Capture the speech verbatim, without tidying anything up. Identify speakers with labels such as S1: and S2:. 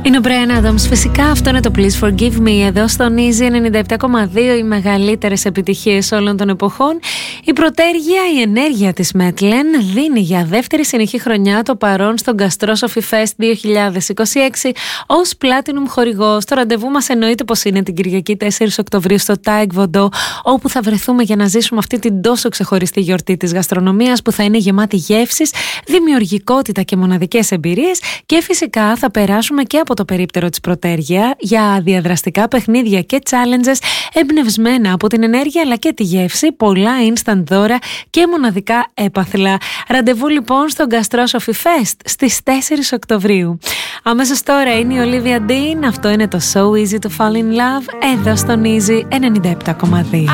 S1: Είναι ο Bryan Adams. Φυσικά αυτό είναι το Please Forgive Me εδώ στο Easy ενενήντα επτά κόμμα δύο, οι μεγαλύτερες επιτυχίες όλων των εποχών. Η πρωτέργεια, η ενέργεια της Μέτλεν δίνει για δεύτερη συνεχή χρονιά το παρόν στο Gastrosophy Fest δύο χιλιάδες είκοσι έξι ως Platinum χορηγός. Το ραντεβού μας εννοείται πως είναι την Κυριακή τέσσερις Οκτωβρίου στο Taekwondo, όπου θα βρεθούμε για να ζήσουμε αυτή την τόσο ξεχωριστή γιορτή της γαστρονομίας που θα είναι γεμάτη γεύσεις, δημιουργικότητα και μοναδικές εμπειρίες, και φυσικά θα περάσουμε και από το περίπτερο της πρωτέργεια για διαδραστικά παιχνίδια και challenges εμπνευσμένα από την ενέργεια αλλά και τη γεύση, πολλά instant δώρα και μοναδικά έπαθλα. Ραντεβού λοιπόν στο Gastrosophy Fest στις τέσσερις Οκτωβρίου. Αμέσως τώρα είναι η Olivia Dean, αυτό είναι το So Easy to Fall in Love εδώ στον Easy ενενήντα επτά κόμμα δύο.